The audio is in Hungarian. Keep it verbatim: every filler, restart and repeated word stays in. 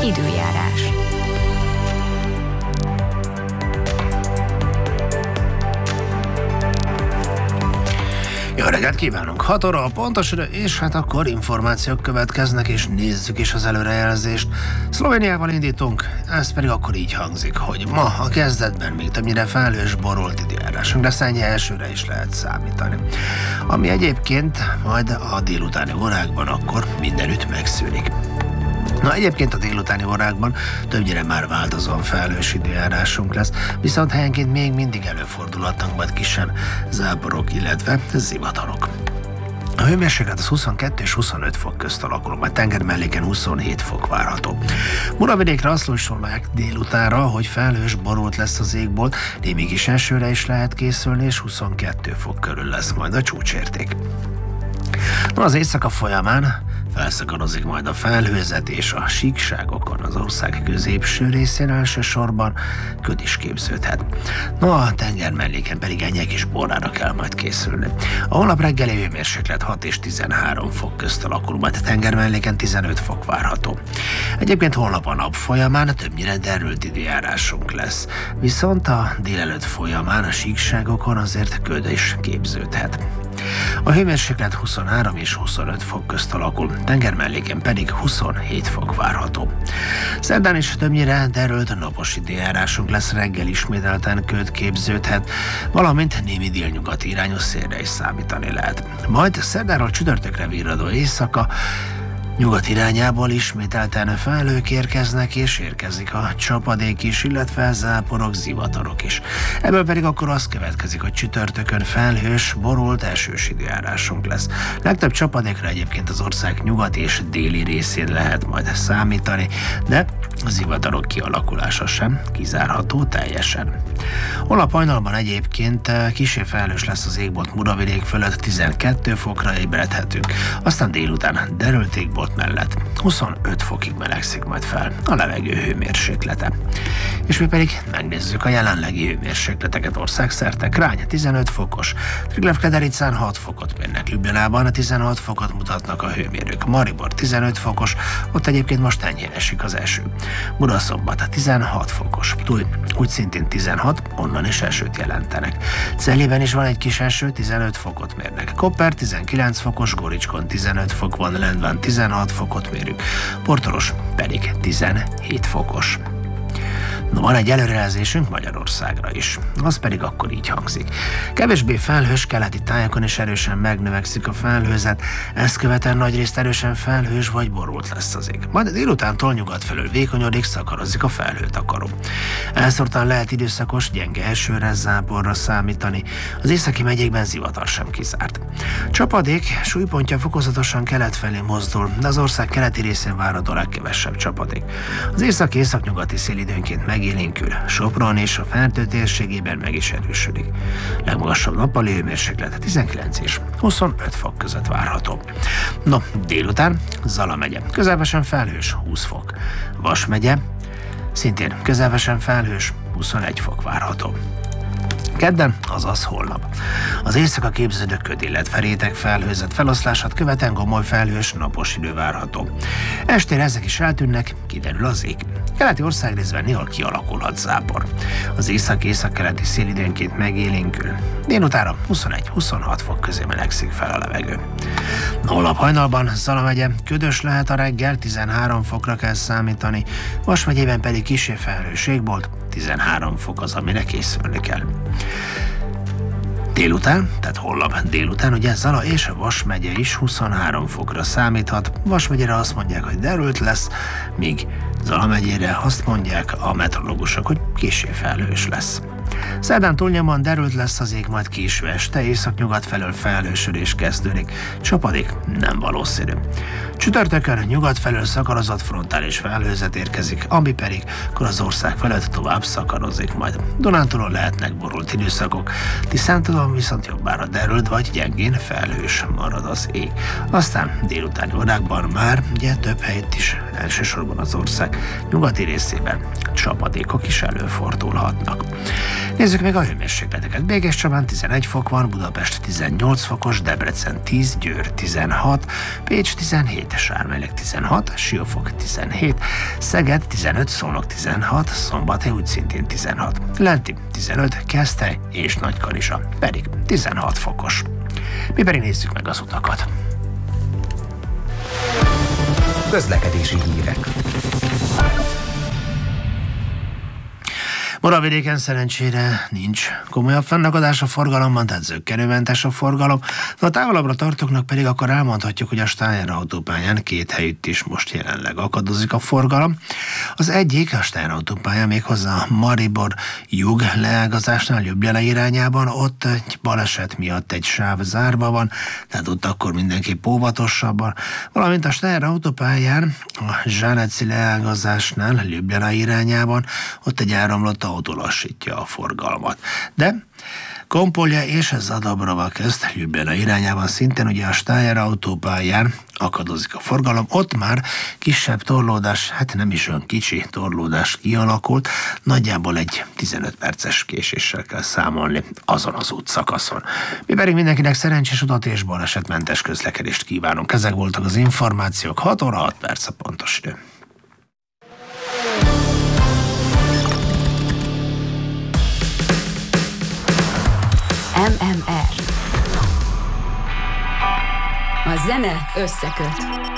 Időjárás. Jó reggelt kívánunk! hat óra a pontos idő, és hát akkor információk következnek, és nézzük is az előrejelzést. Szlovéniával indítunk, ez pedig akkor így hangzik, hogy ma a kezdetben még többnyire felhős, borult időjárásunk, de ennyi elsőre is lehet számítani. Ami egyébként majd a délutáni órákban akkor mindenütt megszűnik. Na egyébként a délutáni órákban többnyire már változóan felhős időjárásunk lesz, viszont helyenként még mindig előfordulhatnak majd kisebb záporok, illetve zivatarok. A hőmérséklet az huszonkettő és huszonöt fok közt alakul, majd tengermelléken huszonhét fok várható. Muravidékre azt jósolják délutánra, hogy felhős, borult lesz az égbolt, némi kis esőre is lehet készülni, és huszonkettő fok körül lesz majd a csúcsérték. Na, az éjszaka folyamán felszakadozik majd a felhőzet, és a síkságokon az ország középső részén elsősorban köd is képződhet. No, a tengermelléken pedig ennyi kis borrára kell majd készülni. A holnap reggeli hőmérséklet hat és tizenhárom fok közt alakul, majd a tengermelléken tizenöt fok várható. Egyébként holnap a nap folyamán többnyire derült időjárásunk lesz, viszont a délelőtt folyamán a síkságokon azért köd is képződhet. A hőmérséklet huszonhárom és huszonöt fok közt alakul, tengermelléken pedig huszonhét fok várható. Szerdán is többnyire derült napos időjárásunk lesz, reggel ismételten köd képződhet, valamint némi délnyugati irányú szélre is számítani lehet. Majd szerdáról csütörtökre virradó éjszaka nyugat irányából ismételten felhők érkeznek, és érkezik a csapadék is, illetve záporok, zivatarok is. Ebből pedig akkor az következik, hogy csütörtökön felhős, borult, esős időjárásunk lesz. Legtöbb csapadékra egyébként az ország nyugati és déli részén lehet majd számítani, de a zivatarok kialakulása sem kizárható teljesen. Holnap hajnalban egyébként kissé felhős lesz az égbolt, Muravidék fölött tizenkét fokra ébredhetünk, aztán délután derült égbolt mellett huszonöt fokig melegszik majd fel a levegő hőmérséklete. És mi pedig megnézzük a jelenlegi hőmérsékleteket országszerte. Krány tizenöt fokos, Triglav-Kedericán hat fokot mérnek, Ljubljanában tizenhat fokot mutatnak a hőmérők, Maribor tizenöt fokos, ott egyébként most enyhén esik az eső. Budaszombat tizenhat fokos, Túj úgy szintén tizenhat, onnan is esőt jelentenek. Cellében is van egy kis eső, tizenöt fokot mérnek. Koper tizenkilenc fokos, Goricskon tizenöt fok van, Lendván tizenhat fokot mérünk, Portoros pedig tizenhét fokos. No, van egy előrejelzésünk Magyarországra is, az pedig akkor így hangzik. Kevésbé felhős keleti tájakon is erősen megnövekszik a felhőzet, ezt követően nagyrészt erősen felhős vagy borult lesz az ég. Majd délutántól nyugat felől vékonyodik, szakarozik a felhőtakaró. Elszórtan lehet időszakos, gyenge esőre, záporra számítani, az északi megyékben zivatar sem kizárt. Csapadék súlypontja fokozatosan kelet felé mozdul, de az ország keleti részén várható legkevesebb csapadék. Az észak-északnyugati szél időnként megélénkül, Sopron és a Fertő térségében meg is erősödik. Legmagasabb nappali hőmérséklet tizenkilenc és huszonöt fok között várható. No, délután Zala megye közelvesen felhős, húsz fok. Vas megye szintén közelvesen felhős, huszonegy fok várható. Kedden, azaz holnap. Az éjszaka képződő köd, illetve réteg felhőzet feloszlását követően gomoly felhős, napos idő várható. Estére ezek is eltűnnek, kiderül az ég. Keleti országrészben néhol kialakulhat zápor. Az észak-észak-keleti szél időnként megélénkül. Délutánra huszonegy-huszonhat fok közé melegszik fel a levegő. Holnap hajnalban Zala megye ködös lehet a reggel, tizenhárom fokra kell számítani, Vas megyében pedig kissé felhős égbolt, tizenhárom fok az, amire készülni kell. Délután, tehát holnap délután, ugye Zala és Vas megye is huszonhárom fokra számíthat. Vas megyére azt mondják, hogy derült lesz, míg Zala megyére azt mondják a meteorológusok, hogy kissé felhős lesz. Szerdán túlnyomóan derült lesz az ég, majd késő este északnyugat felől felhősödés kezdődik. Csapadék nem valószínű. Csütörtökön nyugat felől szakarozott frontális felhőzet érkezik, ami pedig akkor az ország felett tovább szakarozik majd. Dunántúlon lehetnek borult időszakok, Tiszántúlon viszont jobbára derült vagy gyengén felhős marad az ég. Aztán délutáni órákban már ugye több helyt is, elsősorban az ország nyugati részében csapadékok is előfordulhatnak. Nézzük meg a hőmérsékleteket. Békéscsabán tizenegy fok van, Budapest tizennyolc fokos, Debrecen tíz, Győr tizenhat, Pécs tizenhét, Sármelyleg tizenhat, Siófok tizenhét, Szeged tizenöt, Szolnok tizenhat, Szombathely úgy szintén tizenhat, Lenti tizenöt, Keszthely és Nagykanizsa pedig tizenhat fokos. Mi pedig nézzük meg az utakat. Közlekedési hírek. Moravidéken szerencsére nincs komolyabb fennakadás a forgalomban, tehát zökkenőmentes a forgalom. De a távolabbra tartóknak pedig akkor elmondhatjuk, hogy a Steiner autópályán két helyütt is most jelenleg akadozik a forgalom. Az egyik, a Steiner autópálya méghozzá a Maribor Jug leágazásnál Ljubljana irányában, ott egy baleset miatt egy sáv zárva van, tehát ott akkor mindenképp óvatosabban. Valamint a Steiner autópályán a Zsáneci leágazásnál Ljubljana irányában, ott egy áramlott autó lassítja a forgalmat. De Kompolja és Zadabrava közt Ljubljana irányában szintén ugye a Steiner autópályán akadozik a forgalom, ott már kisebb torlódás, hát nem is olyan kicsi torlódás kialakult, nagyjából egy tizenöt perces késéssel kell számolni azon az útszakaszon. Mi pedig mindenkinek szerencsés utat és balesetmentes közlekedést kívánunk. Ezek voltak az információk, hat óra hat perc a pontos idő. em em er. A zene összeköt.